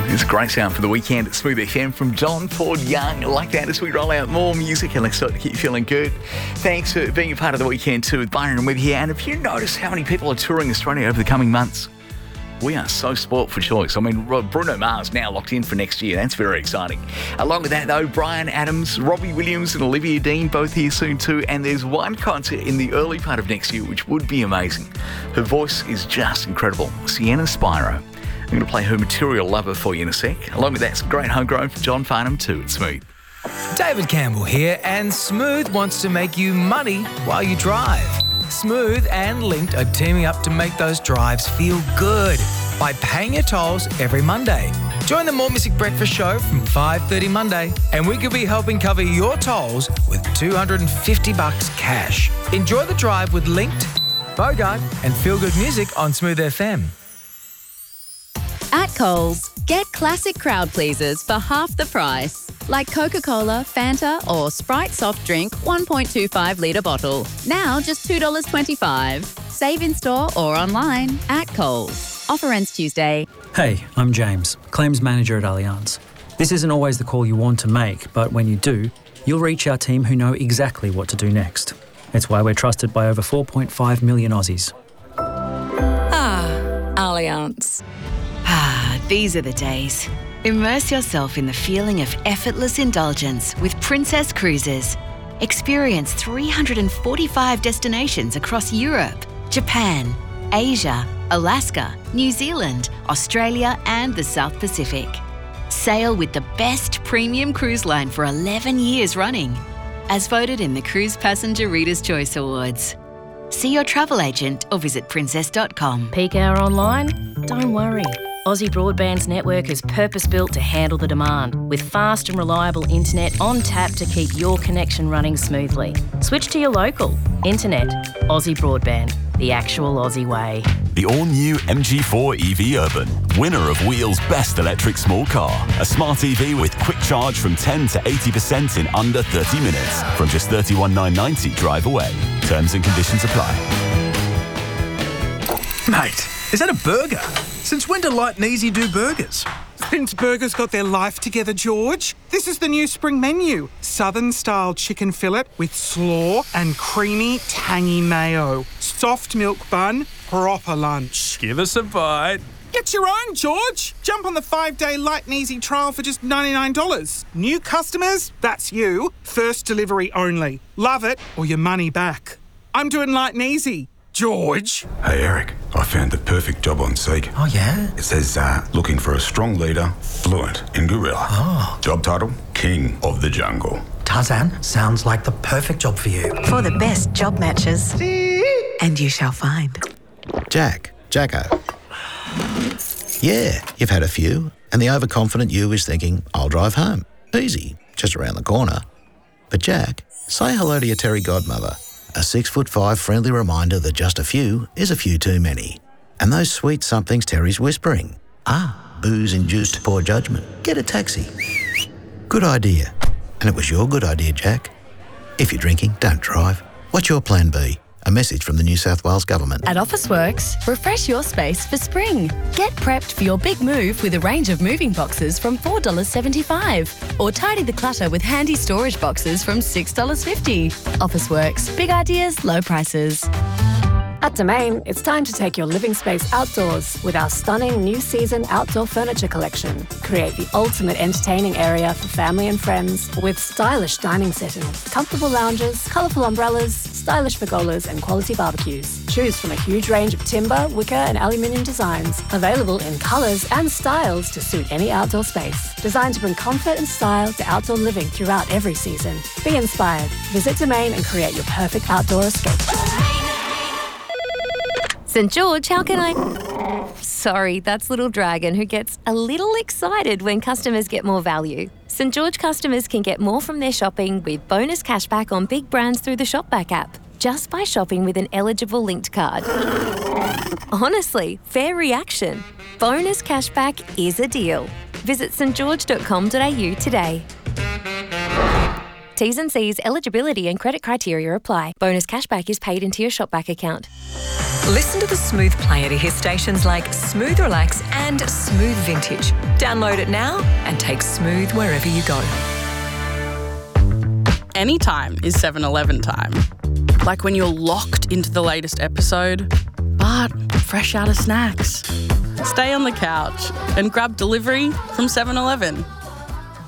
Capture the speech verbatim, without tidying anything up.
It's a great sound for the weekend at Smooth F M from John Ford Young. I like that as we roll out more music and let's start to keep you feeling good. Thanks for being a part of the weekend too with Byron and Webb here. And if you notice how many people are touring Australia over the coming months, we are so spoilt for choice. I mean, Bruno Mars now locked in for next year. That's very exciting. Along with that, though, Bryan Adams, Robbie Williams and Olivia Dean both here soon too. And there's one concert in the early part of next year which would be amazing. Her voice is just incredible. Sienna Spiro. I'm going to play her Material Lover for you in a sec. Along with that, some great homegrown from John Farnham too at Smooth. David Campbell here, and Smooth wants to make you money while you drive. Smooth and Linked are teaming up to make those drives feel good by paying your tolls every Monday. Join the More Music Breakfast Show from five thirty Monday, and we could be helping cover your tolls with two hundred fifty bucks cash. Enjoy the drive with Linked, Bogart, and Feel Good Music on Smooth F M. At Coles, get classic crowd pleasers for half the price. Like Coca-Cola, Fanta or Sprite soft drink one point two five litre bottle. Now just two dollars twenty-five. Save in store or online at Coles. Offer ends Tuesday. Hey, I'm James, Claims Manager at Allianz. This isn't always the call you want to make, but when you do, you'll reach our team who know exactly what to do next. It's why we're trusted by over four point five million Aussies. Ah, Allianz. Ah, these are the days. Immerse yourself in the feeling of effortless indulgence with Princess Cruises. Experience three hundred forty-five destinations across Europe, Japan, Asia, Alaska, New Zealand, Australia and the South Pacific. Sail with the best premium cruise line for eleven years running, as voted in the Cruise Passenger Reader's Choice Awards. See your travel agent or visit princess dot com. Peak hour online? Don't worry. Aussie Broadband's network is purpose-built to handle the demand, with fast and reliable internet on tap to keep your connection running smoothly. Switch to your local. Internet. Aussie Broadband. The actual Aussie way. The all-new M G four E V Urban, winner of Wheel's Best Electric Small Car. A smart E V with quick charge from ten to eighty percent in under thirty minutes. From just thirty-one thousand nine hundred ninety drive away. Terms and conditions apply. Mate, is that a burger? Since when do Light and Easy do burgers? Since burgers got their life together, George. This is the new spring menu. Southern-style chicken fillet with slaw and creamy, tangy mayo. Soft milk bun, proper lunch. Give us a bite. Get your own, George. Jump on the five-day Light and Easy trial for just ninety-nine dollars. New customers, that's you. First delivery only. Love it or your money back. I'm doing Light and Easy. George. Hey, Eric. I found the perfect job on Seek. Oh, yeah? It says, uh, looking for a strong leader, fluent in gorilla. Oh. Job title, King of the Jungle. Tarzan, sounds like the perfect job for you. For the best job matches. And you shall find. Jack. Jacko. Yeah, you've had a few, and the overconfident you is thinking, I'll drive home. Easy, just around the corner. But Jack, say hello to your Terry godmother. A six foot five friendly reminder that just a few is a few too many. And those sweet somethings Terry's whispering. Ah, booze-induced poor judgment. Get a taxi. Good idea. And it was your good idea, Jack. If you're drinking, don't drive. What's your plan B? A message from the New South Wales Government. At Officeworks, refresh your space for spring. Get prepped for your big move with a range of moving boxes from four dollars seventy-five. Or tidy the clutter with handy storage boxes from six dollars fifty. Officeworks. Big ideas, low prices. At Domain, it's time to take your living space outdoors with our stunning new season outdoor furniture collection. Create the ultimate entertaining area for family and friends with stylish dining settings, comfortable lounges, colourful umbrellas, stylish pergolas and quality barbecues. Choose from a huge range of timber, wicker and aluminium designs, available in colours and styles to suit any outdoor space. Designed to bring comfort and style to outdoor living throughout every season. Be inspired. Visit Domain and create your perfect outdoor escape. St George, how can I... Sorry, that's Little Dragon, who gets a little excited when customers get more value. St George customers can get more from their shopping with bonus cashback on big brands through the Shopback app, just by shopping with an eligible linked card. Honestly, fair reaction. Bonus cashback is a deal. Visit st george dot com dot a u today. T's and C's, eligibility and credit criteria apply. Bonus cashback is paid into your Shopback account. Listen to the Smooth player to hear stations like Smooth Relax and Smooth Vintage. Download it now and take Smooth wherever you go. Anytime is seven eleven time. Like when you're locked into the latest episode, but fresh out of snacks. Stay on the couch and grab delivery from seven eleven.